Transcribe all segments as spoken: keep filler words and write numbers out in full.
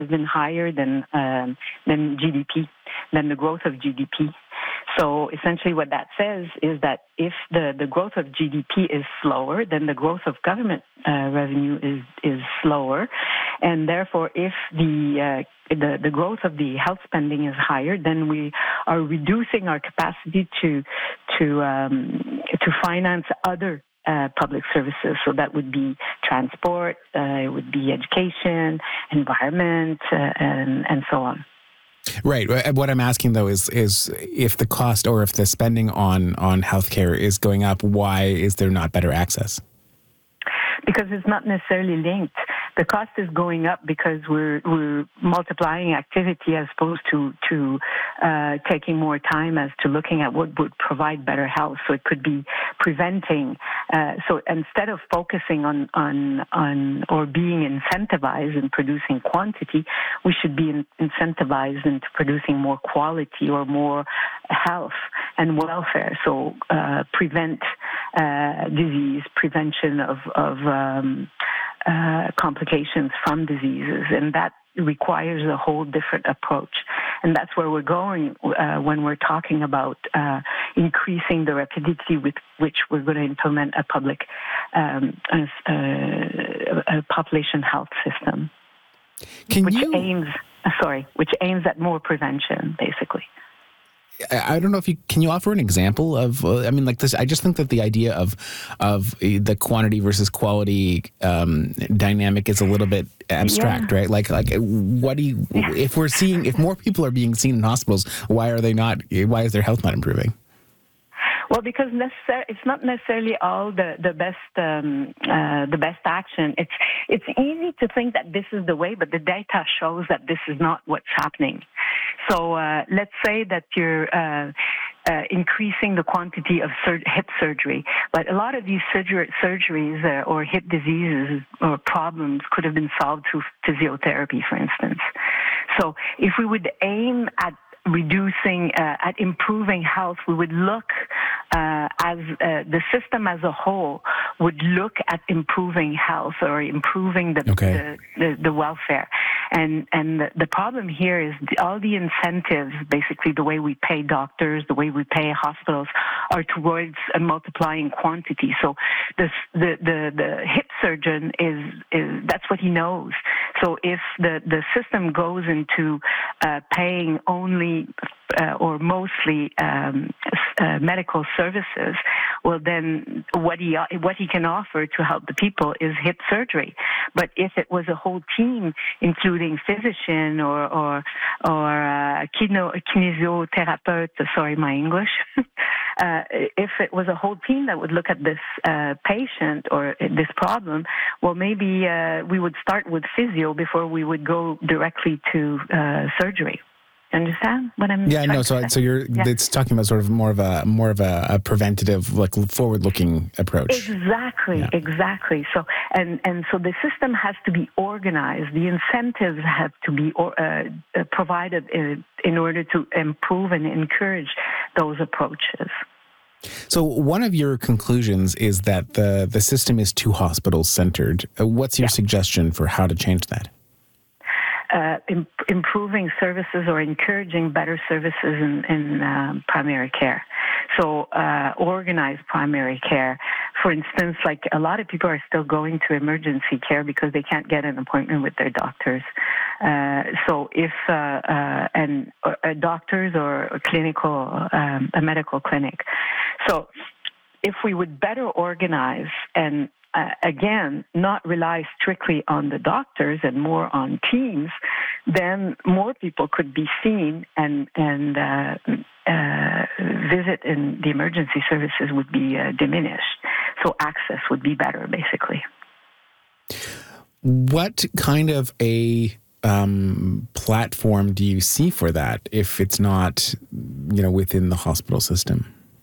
has been higher than um, than G D P, than the growth of G D P. So essentially what that says is that if the, the growth of G D P is slower, then the growth of government uh, revenue is, is slower. And therefore, if the, uh, the the growth of the health spending is higher, then we are reducing our capacity to, to, um, to finance other Uh, public services. So that would be transport, uh, it would be education, environment, uh, and, and so on. Right. What I'm asking, though, is is if the cost or if the spending on, on healthcare is going up, why is there not better access? Because it's not necessarily linked. The cost is going up because we're we're multiplying activity as opposed to to uh, taking more time as to looking at what would provide better health. So it could be preventing. Uh, so instead of focusing on on on or being incentivized in producing quantity, we should be in, incentivized into producing more quality or more health and welfare. So uh, prevent uh, disease, prevention of of um, Uh, complications from diseases, and that requires a whole different approach. And that's where we're going uh, when we're talking about uh, increasing the rapidity with which we're going to implement a public um, a, a population health system, Can which you... aims sorry, which aims at more prevention, basically. I don't know if you can you offer an example of uh, I mean like this I just think that the idea of of the quantity versus quality um, dynamic is a little bit abstract, yeah. right? Like like what do you yeah. if we're seeing if more people are being seen in hospitals, why are they not why is their health not improving? Well, because necessar- it's not necessarily all the the best um, uh, the best action. It's it's easy to think that this is the way, but the data shows that this is not what's happening. So uh, let's say that you're uh, uh, increasing the quantity of sur- hip surgery, but a lot of these surger- surgeries uh, or hip diseases or problems could have been solved through physiotherapy, for instance. So if we would aim at reducing, uh, at improving health, we would look uh, as uh, the system as a whole would look at improving health or improving the okay. the, the, the welfare. And and the, the problem here is the, all the incentives, basically the way we pay doctors, the way we pay hospitals, are towards uh, multiplying quantity. So this, the, the the hip surgeon is is that's what he knows. So if the, the system goes into uh, paying only uh, or mostly um, uh, medical services, well then what he what he can offer to help the people is hip surgery. But if it was a whole team, including physician or or or uh, kino, kinesiotherapist, sorry my English, uh, if it was a whole team that would look at this uh, patient or this problem, well maybe uh, we would start with physio before we would go directly to uh, surgery. Understand what I'm? Yeah, no. So, say? so you're yeah. it's talking about sort of more of a more of a, a preventative, like forward-looking approach. Exactly, yeah. exactly. So, and and so the system has to be organized. The incentives have to be or, uh, provided in, in order to improve and encourage those approaches. So, one of your conclusions is that the the system is too hospital-centered. Uh, what's your yeah. suggestion for how to change that? Uh, im- improving services or encouraging better services in, in uh, primary care. So uh, organized primary care. For instance, like a lot of people are still going to emergency care because they can't get an appointment with their doctors. Uh, so if, uh, uh, and uh, doctors or a clinical, um, a medical clinic. So if we would better organize and Uh, again, not rely strictly on the doctors and more on teams, then more people could be seen and and uh, uh, visit in the emergency services would be uh, diminished. So access would be better, basically. What kind of a um, platform do you see for that if it's not, you know, within the hospital system?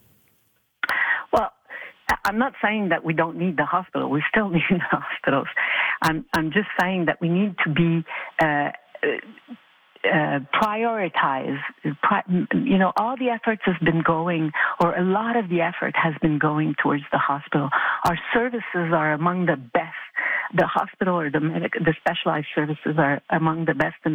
I'm not saying that we don't need the hospital. We still need the hospitals. I'm I'm just saying that we need to be uh, uh, prioritize. Pri- you know, all the efforts has been going, or a lot of the effort has been going towards the hospital. Our services are among the best. The hospital or the medic, the specialized services are among the best in